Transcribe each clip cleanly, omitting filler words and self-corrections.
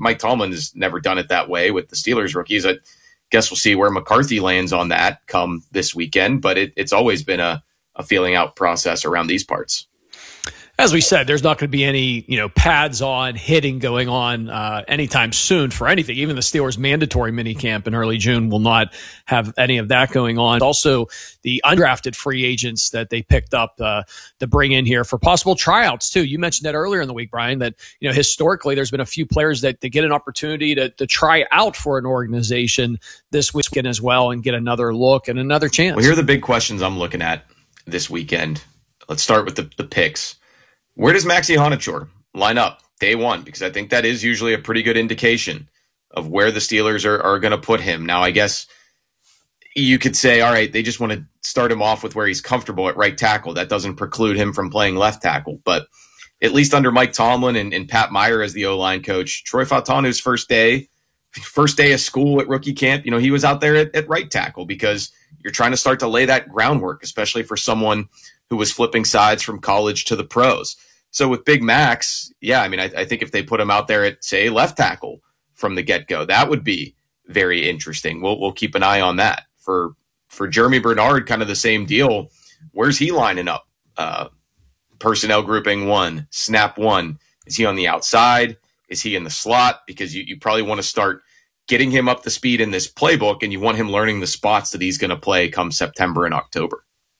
Mike Tomlin has never done it that way with the Steelers rookies. I guess we'll see where McCarthy lands on that come this weekend, but it's always been a feeling out process around these parts. As we said, there's not going to be any, pads on hitting going on anytime soon for anything. Even the Steelers' mandatory minicamp in early June will not have any of that going on. Also, the undrafted free agents that they picked up to bring in here for possible tryouts too. You mentioned that earlier in the week, Brian, that historically there's been a few players that get an opportunity to try out for an organization this weekend as well and get another look and another chance. Well, here are the big questions I'm looking at this weekend. Let's start with the picks. Where does Maxi Honachor line up day one? Because I think that is usually a pretty good indication of where the Steelers are going to put him. Now, I guess you could say, all right, they just want to start him off with where he's comfortable at right tackle. That doesn't preclude him from playing left tackle. But at least under Mike Tomlin and Pat Meyer as the O-line coach, Troy Fautanu's first day of school at rookie camp, he was out there at right tackle because you're trying to start to lay that groundwork, especially for someone who was flipping sides from college to the pros. So with Big Max, I think if they put him out there at, say, left tackle from the get-go, that would be very interesting. We'll keep an eye on that. For Jeremy Bernard, kind of the same deal. Where's he lining up? Personnel grouping 1, snap 1. Is he on the outside? Is he in the slot? Because you probably want to start getting him up to speed in this playbook, and you want him learning the spots that he's going to play come September and October.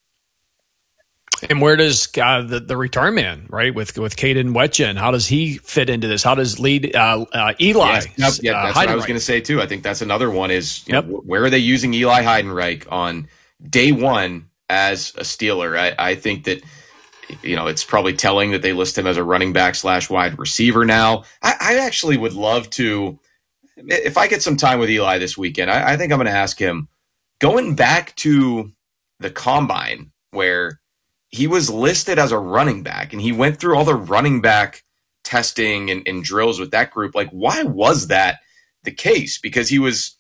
And where does the return man, right, with Caden Wetjen, how does he fit into this? How does lead Eli? That's what I was going to say, too. I think that's another one is, where are they using Eli Heidenreich on day one as a Steeler? I think that, it's probably telling that they list him as a running back / wide receiver now. I actually would love to, if I get some time with Eli this weekend, I think I'm going to ask him, going back to the combine where he was listed as a running back and he went through all the running back testing and drills with that group. Like, why was that the case? Because he was,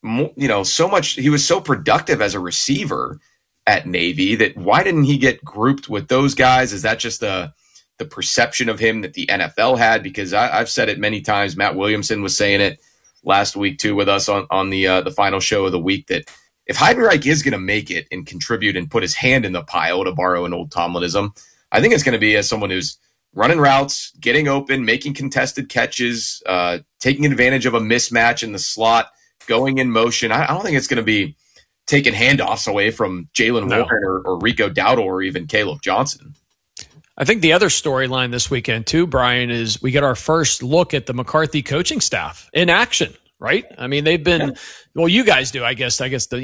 he was so productive as a receiver at Navy that why didn't he get grouped with those guys? Is that just the perception of him that the NFL had? Because I've said it many times. Matt Williamson was saying it last week too with us on the final show of the week that if Heidenreich is going to make it and contribute and put his hand in the pile, to borrow an old Tomlinism, I think it's going to be as someone who's running routes, getting open, making contested catches, taking advantage of a mismatch in the slot, going in motion. I don't think it's going to be taking handoffs away from Jalen Warren or Rico Dowdle or even Caleb Johnson. I think the other storyline this weekend too, Brian, is we get our first look at the McCarthy coaching staff in action. Right? I mean, they've been, well, you guys do, I guess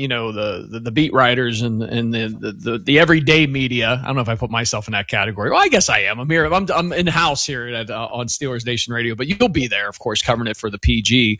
the beat writers and the everyday media. I don't know if I put myself in that category. Well, I guess I am. I'm in house here on Steelers Nation Radio, but you'll be there, of course, covering it for the PG.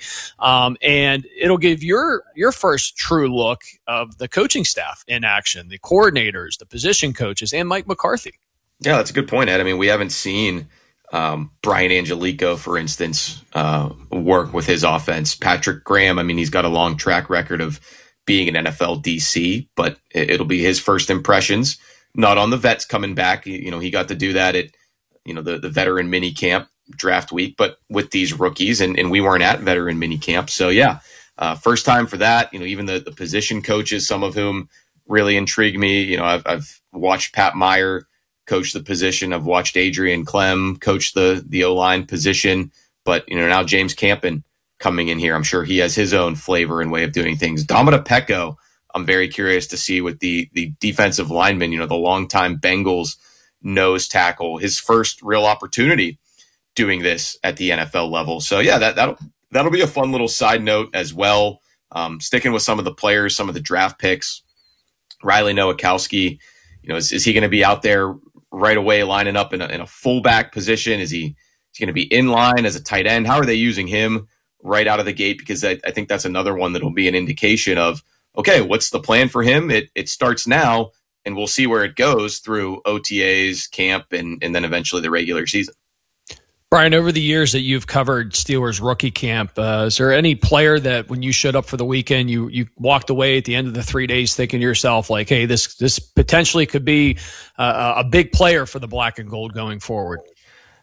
And it'll give your first true look of the coaching staff in action, the coordinators, the position coaches, and Mike McCarthy. Yeah, that's a good point, Ed. I mean, we haven't seen Brian Angelico, for instance, work with his offense. Patrick Graham, I mean, he's got a long track record of being an NFL DC, but it'll be his first impressions, not on the vets coming back. He got to do that at, the veteran mini camp draft week, but with these rookies, and we weren't at veteran mini camp. So yeah, first time for that. Even the position coaches, some of whom really intrigue me. I've watched Pat Meyer coach the position. I've watched Adrian Clem coach the O-line position, but now James Campen coming in here. I'm sure he has his own flavor and way of doing things. Dominic Pecco, I'm very curious to see with the defensive lineman, the longtime Bengals nose tackle, his first real opportunity doing this at the NFL level. So yeah, that'll be a fun little side note as well. Sticking with some of the players, some of the draft picks, Riley Nowakowski, is he going to be out there right away lining up in a fullback position? Is he going to be in line as a tight end? How are they using him right out of the gate? Because I think that's another one that will be an indication of, okay, what's the plan for him? It starts now, and we'll see where it goes through OTAs, camp, and then eventually the regular season. Brian, over the years that you've covered Steelers rookie camp, is there any player that when you showed up for the weekend, you walked away at the end of the 3 days thinking to yourself, like, hey, this potentially could be a big player for the black and gold going forward?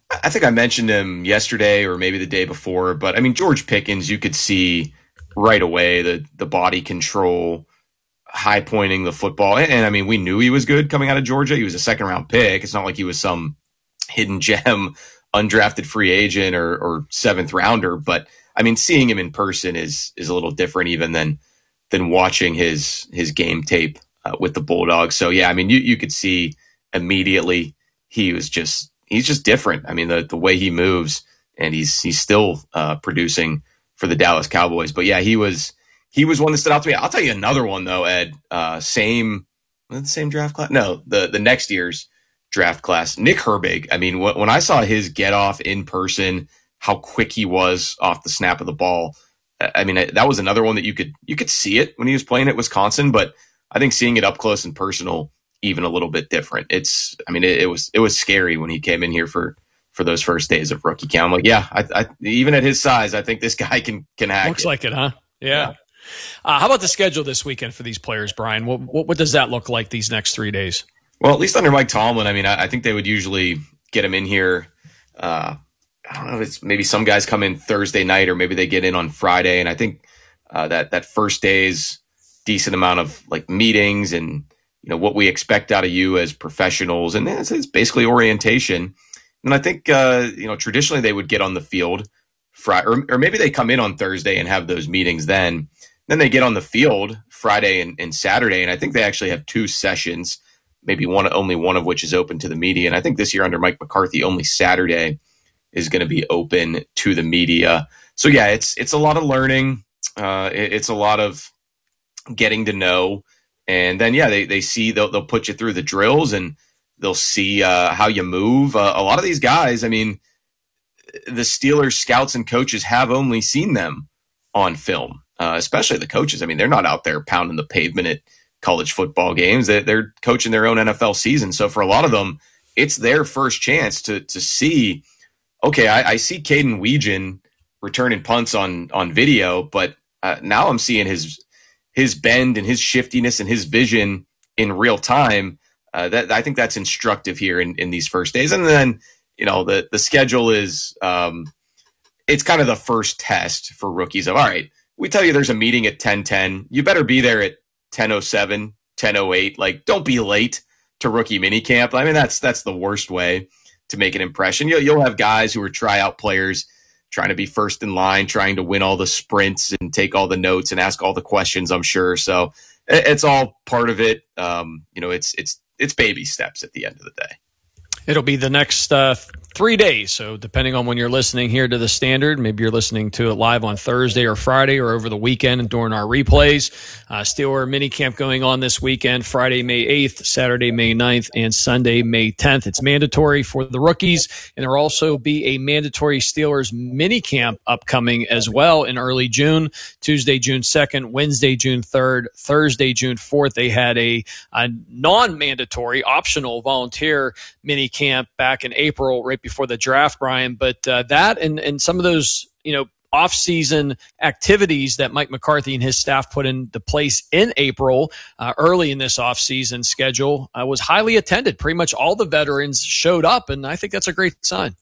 I think I mentioned him yesterday or maybe the day before, but I mean, George Pickens, you could see right away the body control, high pointing the football. And I mean, we knew he was good coming out of Georgia. He was a second round pick. It's not like he was some hidden gem, undrafted free agent or seventh rounder. But I mean, seeing him in person is a little different even than watching his game tape with the Bulldogs. So yeah, I mean, you could see immediately he's just different. I mean, the way he moves, and he's still producing for the Dallas Cowboys. But yeah, he was one that stood out to me. I'll tell you another one though, Ed. Same draft class? No, the next year's draft class. Nick Herbig. I mean, when I saw his get off in person, how quick he was off the snap of the ball. I mean, that was another one that you could see it when he was playing at Wisconsin, but I think seeing it up close and personal, even a little bit different. It was scary when he came in here for those first days of rookie camp. I'm like, yeah, I even at his size, I think this guy can hack. Looks like it, huh? Yeah. How about the schedule this weekend for these players, Brian? What does that look like these next 3 days? Well, at least under Mike Tomlin, I mean, I think they would usually get him in here. I don't know if it's maybe some guys come in Thursday night or maybe they get in on Friday. And I think that first day's decent amount of like meetings and, you know, what we expect out of you as professionals. And it's basically orientation. And I think, traditionally they would get on the field Friday, or maybe they come in on Thursday and have those meetings then. Then they get on the field Friday and Saturday. And I think they actually have 2 sessions, maybe only one of which is open to the media. And I think this year under Mike McCarthy, only Saturday is going to be open to the media. So yeah, it's a lot of learning. It's a lot of getting to know. And then, yeah, they see, they'll put you through the drills and they'll see how you move. A lot of these guys, I mean, the Steelers scouts and coaches have only seen them on film, especially the coaches. I mean, they're not out there pounding the pavement at college football games. They're coaching their own NFL season. So for a lot of them, it's their first chance to see, okay, I see Caden Weegan returning punts on video, but now I'm seeing his bend and his shiftiness and his vision in real time. That I think that's instructive here in these first days. And then, you know, the schedule is it's kind of the first test for rookies of, all right, we tell you there's a meeting at 10:10. You better be there at 10:07, 10:08. Like, don't be late to rookie minicamp. I mean, that's the worst way to make an impression. You'll have guys who are tryout players trying to be first in line, trying to win all the sprints and take all the notes and ask all the questions, I'm sure. So it's all part of it. It's baby steps at the end of the day. It'll be the next 3 days. So depending on when you're listening here to the Standard, maybe you're listening to it live on Thursday or Friday or over the weekend and during our replays. Steeler minicamp going on this weekend, Friday, May 8th, Saturday, May 9th, and Sunday, May 10th. It's mandatory for the rookies, and there will also be a mandatory Steelers minicamp upcoming as well in early June, Tuesday, June 2nd, Wednesday, June 3rd, Thursday, June 4th. They had a non-mandatory, optional volunteer minicamp back in April, right before the draft, Brian. But that and some of those, off-season activities that Mike McCarthy and his staff put into place in April, early in this off-season schedule, was highly attended. Pretty much all the veterans showed up, and I think that's a great sign.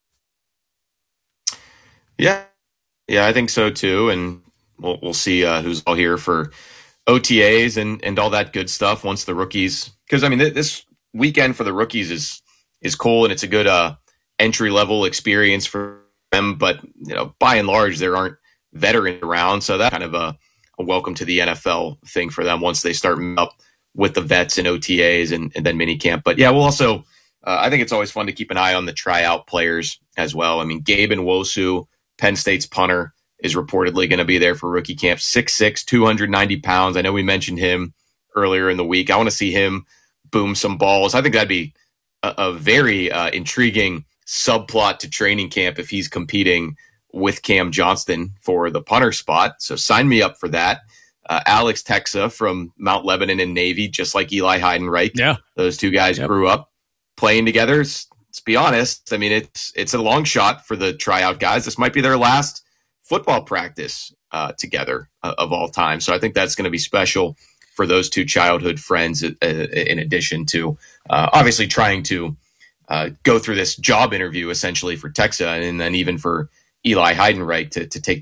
Yeah, I think so too. And we'll see who's all here for OTAs and all that good stuff once the rookies. Because I mean, this weekend for the rookies is cool, and it's a good entry-level experience for them, but by and large, there aren't veterans around, so that's kind of a welcome to the NFL thing for them once they start up with the vets and OTAs and then minicamp. But yeah, we'll also, I think it's always fun to keep an eye on the tryout players as well. I mean, Gabe Nwosu, Penn State's punter, is reportedly going to be there for rookie camp. 6'6", 290 pounds. I know we mentioned him earlier in the week. I want to see him boom some balls. I think that'd be a very intriguing subplot to training camp if he's competing with Cam Johnston for the punter spot. So sign me up for that. Alex Texa from Mount Lebanon and Navy, just like Eli Heidenreich. Yeah. Those two guys grew up playing together. Let's be honest. I mean, it's a long shot for the tryout guys. This might be their last football practice together of all time. So I think that's going to be special for those two childhood friends in addition to obviously trying to go through this job interview essentially for Texas, and then even for Eli Heidenreich to take